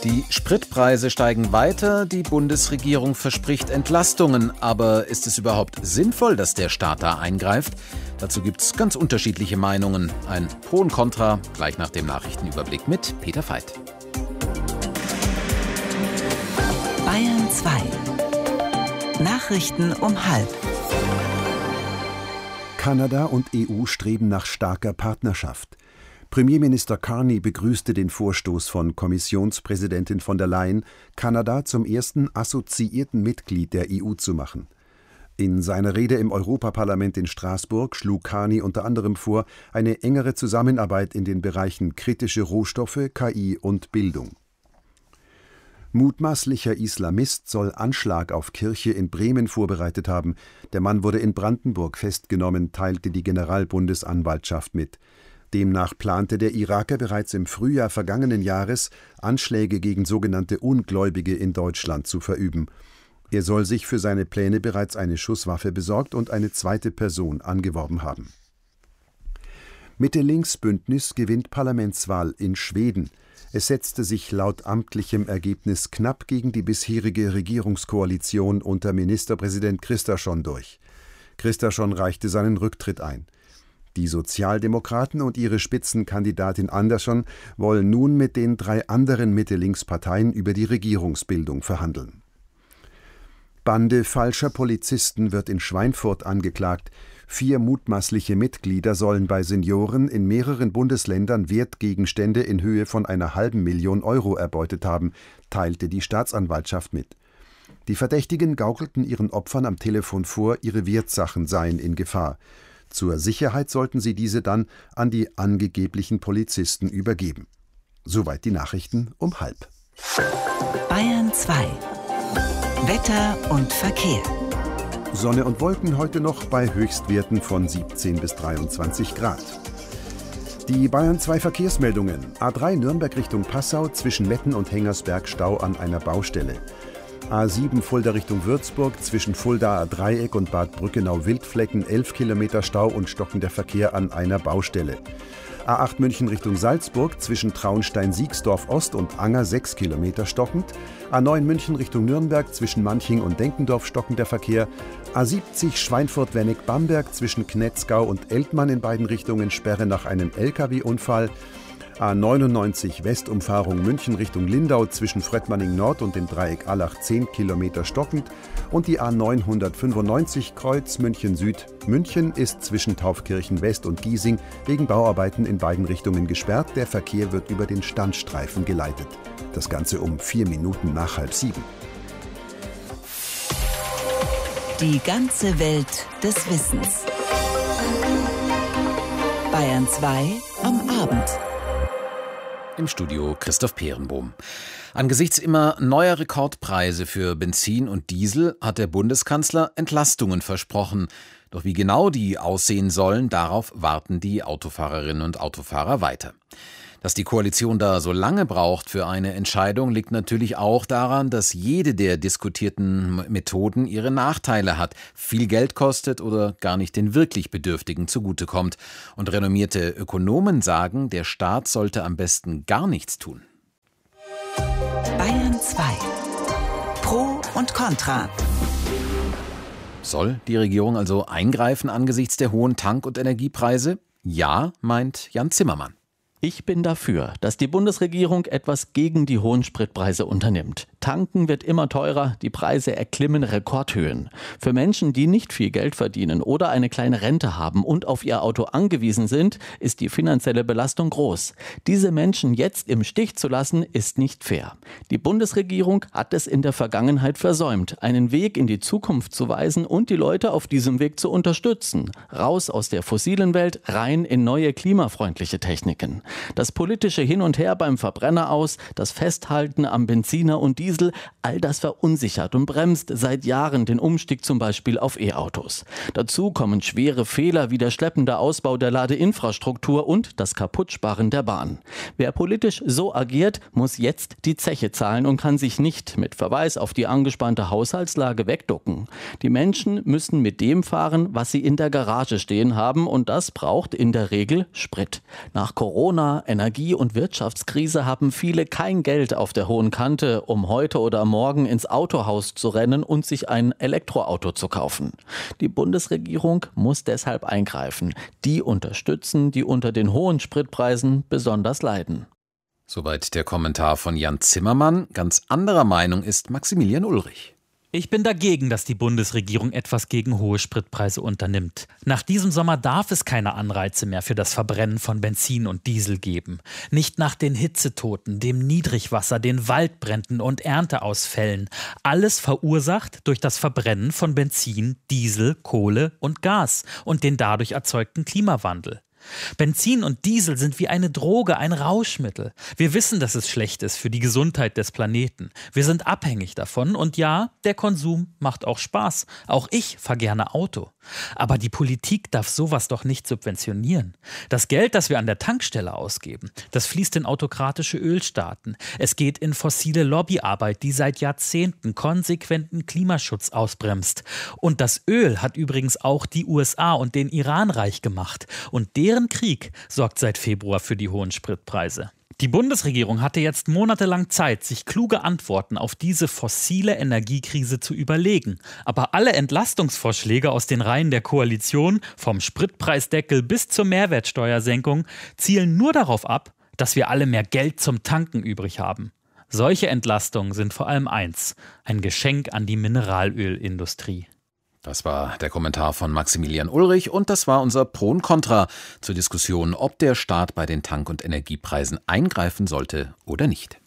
Die Spritpreise steigen weiter, die Bundesregierung verspricht Entlastungen. Aber ist es überhaupt sinnvoll, dass der Staat da eingreift? Dazu gibt es ganz unterschiedliche Meinungen. Ein Pro und Contra, gleich nach dem Nachrichtenüberblick mit Peter Veit. Bayern 2. Nachrichten um 12:30. Kanada und EU streben nach starker Partnerschaft. Premierminister Carney begrüßte den Vorstoß von Kommissionspräsidentin von der Leyen, Kanada zum ersten assoziierten Mitglied der EU zu machen. In seiner Rede im Europaparlament in Straßburg schlug Carney unter anderem vor, eine engere Zusammenarbeit in den Bereichen kritische Rohstoffe, KI und Bildung. Mutmaßlicher Islamist soll Anschlag auf Kirche in Bremen vorbereitet haben. Der Mann wurde in Brandenburg festgenommen, teilte die Generalbundesanwaltschaft mit. Demnach plante der Iraker bereits im Frühjahr vergangenen Jahres, Anschläge gegen sogenannte Ungläubige in Deutschland zu verüben. Er soll sich für seine Pläne bereits eine Schusswaffe besorgt und eine zweite Person angeworben haben. Mitte-Links-Bündnis gewinnt Parlamentswahl in Schweden. Es setzte sich laut amtlichem Ergebnis knapp gegen die bisherige Regierungskoalition unter Ministerpräsident Kristersson durch. Kristersson reichte seinen Rücktritt ein. Die Sozialdemokraten und ihre Spitzenkandidatin Andersson wollen nun mit den 3 anderen Mitte-Links-Parteien über die Regierungsbildung verhandeln. Bande falscher Polizisten wird in Schweinfurt angeklagt. 4 mutmaßliche Mitglieder sollen bei Senioren in mehreren Bundesländern Wertgegenstände in Höhe von einer $500.000 Euro erbeutet haben, teilte die Staatsanwaltschaft mit. Die Verdächtigen gaukelten ihren Opfern am Telefon vor, ihre Wertsachen seien in Gefahr. Zur Sicherheit sollten sie diese dann an die angeblichen Polizisten übergeben. Soweit die Nachrichten um 12:30. Bayern 2. Wetter und Verkehr. Sonne und Wolken heute noch bei Höchstwerten von 17 bis 23 Grad. Die Bayern 2 Verkehrsmeldungen. A3 Nürnberg Richtung Passau, zwischen Metten und Hengersberg Stau an einer Baustelle. A7 Fulda Richtung Würzburg, zwischen Fuldaer Dreieck und Bad Brückenau-Wildflecken 11 Kilometer Stau und stockender Verkehr an einer Baustelle. A8 München Richtung Salzburg, zwischen Traunstein-Siegsdorf Ost und Anger 6 Kilometer stockend. A9 München Richtung Nürnberg, zwischen Manching und Denkendorf stockender Verkehr. A70 Schweinfurt-Wernick-Bamberg, zwischen Knetzgau und Eltmann in beiden Richtungen Sperre nach einem LKW-Unfall. A99 Westumfahrung München Richtung Lindau, zwischen Fröttmanning Nord und dem Dreieck Allach 10 Kilometer stockend. Und die A995 Kreuz München Süd. München ist zwischen Taufkirchen West und Giesing wegen Bauarbeiten in beiden Richtungen gesperrt. Der Verkehr wird über den Standstreifen geleitet. Das Ganze um 4 Minuten nach 6:30. Die ganze Welt des Wissens. Bayern 2 am Abend. Im Studio Christoph Peerenbohm. Angesichts immer neuer Rekordpreise für Benzin und Diesel hat der Bundeskanzler Entlastungen versprochen. Doch wie genau die aussehen sollen, darauf warten die Autofahrerinnen und Autofahrer weiter. Dass die Koalition da so lange braucht für eine Entscheidung, liegt natürlich auch daran, dass jede der diskutierten Methoden ihre Nachteile hat, viel Geld kostet oder gar nicht den wirklich Bedürftigen zugutekommt. Und renommierte Ökonomen sagen, der Staat sollte am besten gar nichts tun. Bayern 2. Pro und Contra. Soll die Regierung also eingreifen angesichts der hohen Tank- und Energiepreise? Ja, meint Jan Zimmermann. Ich bin dafür, dass die Bundesregierung etwas gegen die hohen Spritpreise unternimmt. Tanken wird immer teurer, die Preise erklimmen Rekordhöhen. Für Menschen, die nicht viel Geld verdienen oder eine kleine Rente haben und auf ihr Auto angewiesen sind, ist die finanzielle Belastung groß. Diese Menschen jetzt im Stich zu lassen, ist nicht fair. Die Bundesregierung hat es in der Vergangenheit versäumt, einen Weg in die Zukunft zu weisen und die Leute auf diesem Weg zu unterstützen. Raus aus der fossilen Welt, rein in neue klimafreundliche Techniken. Das politische Hin und Her beim Verbrenner aus, das Festhalten am Benziner und Diesel, all das verunsichert und bremst seit Jahren den Umstieg zum Beispiel auf E-Autos. Dazu kommen schwere Fehler wie der schleppende Ausbau der Ladeinfrastruktur und das Kaputtsparen der Bahn. Wer politisch so agiert, muss jetzt die Zeche zahlen und kann sich nicht mit Verweis auf die angespannte Haushaltslage wegducken. Die Menschen müssen mit dem fahren, was sie in der Garage stehen haben, und das braucht in der Regel Sprit. Nach Corona Corona, Energie- und Wirtschaftskrise haben viele kein Geld auf der hohen Kante, um heute oder morgen ins Autohaus zu rennen und sich ein Elektroauto zu kaufen. Die Bundesregierung muss deshalb eingreifen. Die unterstützen, die unter den hohen Spritpreisen besonders leiden. Soweit der Kommentar von Jan Zimmermann. Ganz anderer Meinung ist Maximilian Ulrich. Ich bin dagegen, dass die Bundesregierung etwas gegen hohe Spritpreise unternimmt. Nach diesem Sommer darf es keine Anreize mehr für das Verbrennen von Benzin und Diesel geben. Nicht nach den Hitzetoten, dem Niedrigwasser, den Waldbränden und Ernteausfällen. Alles verursacht durch das Verbrennen von Benzin, Diesel, Kohle und Gas und den dadurch erzeugten Klimawandel. Benzin und Diesel sind wie eine Droge, ein Rauschmittel. Wir wissen, dass es schlecht ist für die Gesundheit des Planeten. Wir sind abhängig davon und ja, der Konsum macht auch Spaß. Auch ich fahre gerne Auto. Aber die Politik darf sowas doch nicht subventionieren. Das Geld, das wir an der Tankstelle ausgeben, das fließt in autokratische Ölstaaten. Es geht in fossile Lobbyarbeit, die seit Jahrzehnten konsequenten Klimaschutz ausbremst. Und das Öl hat übrigens auch die USA und den Iran reich gemacht. Und deren Krieg sorgt seit Februar für die hohen Spritpreise. Die Bundesregierung hatte jetzt monatelang Zeit, sich kluge Antworten auf diese fossile Energiekrise zu überlegen. Aber alle Entlastungsvorschläge aus den Reihen der Koalition, vom Spritpreisdeckel bis zur Mehrwertsteuersenkung, zielen nur darauf ab, dass wir alle mehr Geld zum Tanken übrig haben. Solche Entlastungen sind vor allem eins: ein Geschenk an die Mineralölindustrie. Das war der Kommentar von Maximilian Ulrich und das war unser Pro und Contra zur Diskussion, ob der Staat bei den Tank- und Energiepreisen eingreifen sollte oder nicht.